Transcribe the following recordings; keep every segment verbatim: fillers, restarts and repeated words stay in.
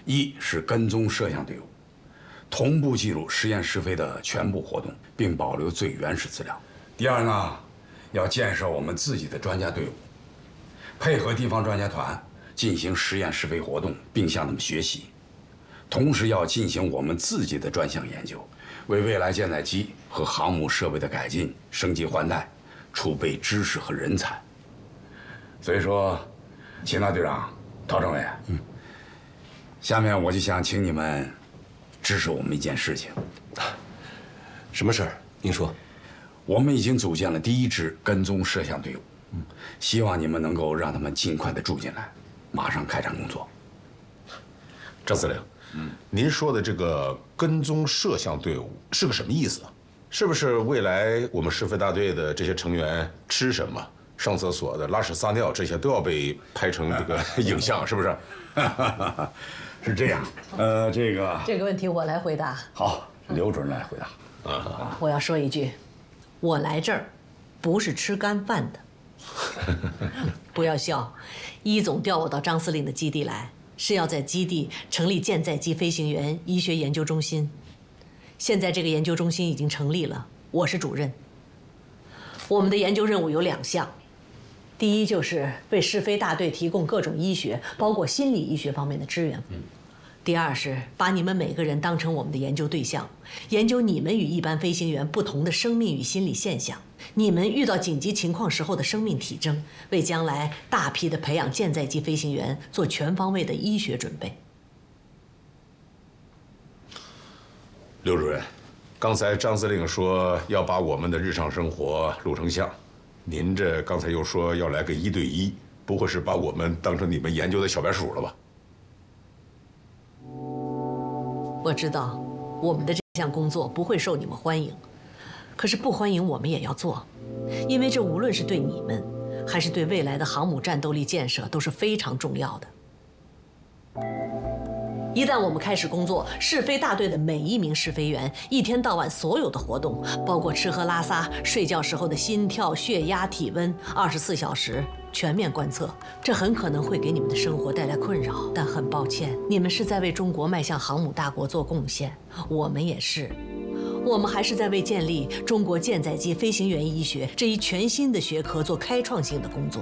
一是跟踪摄像队伍，同步记录实验试飞的全部活动，并保留最原始资料。第二呢，要建设我们自己的专家队伍，配合地方专家团进行实验试飞活动，并向他们学习。同时要进行我们自己的专项研究，为未来舰载机和航母设备的改进、升级换代储备知识和人才。所以说，秦大队长、陶政委，嗯，下面我就想请你们支持我们一件事情。 什么事儿？您说。 我们已经组建了第一支跟踪摄像队伍，嗯，希望你们能够让他们尽快的住进来，马上开展工作。 张司令，嗯，您说的这个跟踪摄像队伍是个什么意思啊？是不是未来我们试飞大队的这些成员吃什么、上厕所的、拉屎撒尿这些都要被拍成这个影像，是不是？ 是这样。呃，这个这个问题我来回答。 好，刘主任来回答。 啊，我要说一句，我来这儿不是吃干饭的。不要笑，一总调我到张司令的基地来，是要在基地成立舰载机飞行员医学研究中心。现在这个研究中心已经成立了，我是主任。我们的研究任务有两项，第一就是为试飞大队提供各种医学，包括心理医学方面的支援。嗯。第二是把你们每个人当成我们的研究对象，研究你们与一般飞行员不同的生命与心理现象，你们遇到紧急情况时候的生命体征，为将来大批的培养舰载机飞行员做全方位的医学准备。 刘主任，刚才张司令说要把我们的日常生活录成像，您这刚才又说要来个一对一，不会是把我们当成你们研究的小白鼠了吧？ 我知道我们的这项工作不会受你们欢迎，可是不欢迎我们也要做，因为这无论是对你们，还是对未来的航母战斗力建设都是非常重要的。一旦我们开始工作，试飞大队的每一名试飞员一天到晚所有的活动，包括吃喝拉撒、睡觉时候的心跳、血压、体温，二十四小时全面观测，这很可能会给你们的生活带来困扰。但很抱歉，你们是在为中国迈向航母大国做贡献，我们也是。我们还是在为建立中国舰载机飞行员医学这一全新的学科做开创性的工作。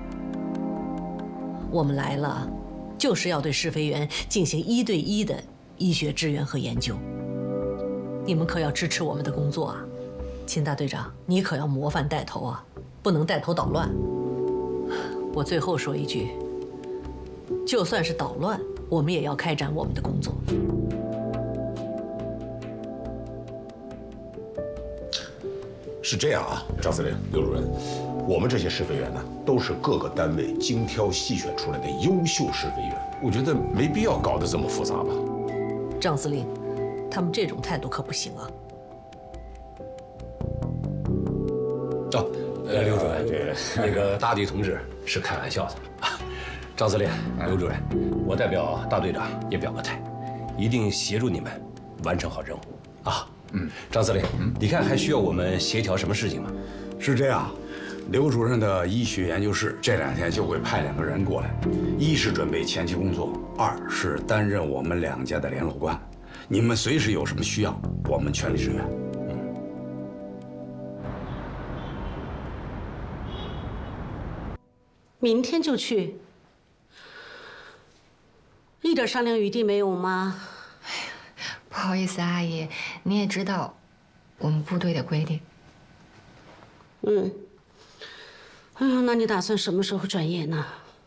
我们来了，就是要对试飞员进行一对一的医学支援和研究。你们可要支持我们的工作啊！秦大队长，你可要模范带头啊，不能带头捣乱。我最后说一句，就算是捣乱，我们也要开展我们的工作。 是这样啊，张司令、刘主任，我们这些试飞员呢，都是各个单位精挑细选出来的优秀试飞员，我觉得没必要搞得这么复杂吧。 张司令，他们这种态度可不行啊。 哦，呃，刘主任，这个那个大队同志是开玩笑的。张司令、刘主任，我代表大队长也表个态，一定协助你们完成好任务啊。嗯，张司令，嗯，你看还需要我们协调什么事情吗？ 是这样，刘主任的医学研究室这两天就会派两个人过来，一是准备前期工作，二是担任我们两家的联络官。你们随时有什么需要，我们全力支援。嗯。 明天就去，一点商量余地没有吗？ 不好意思，阿姨，你也知道我们部队的规定。 嗯。哎呀，那你打算什么时候转业呢？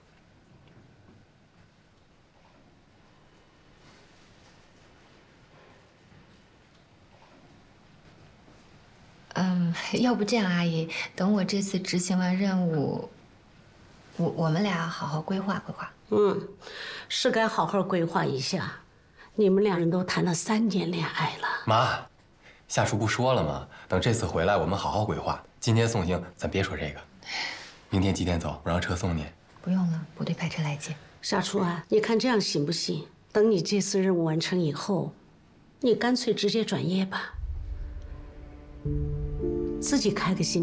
嗯，要不这样，阿姨，等我这次执行完任务，我我们俩好好规划规划。 嗯，是该好好规划一下。你们两人都谈了三年恋爱了。 妈，夏叔不说了吗？等这次回来，我们好好规划。今天送行，咱别说这个。明天几点走？我让车送你。 不用了，部队派车来接。 夏初啊，你看这样行不行？等你这次任务完成以后，你干脆直接转业吧，自己开个新。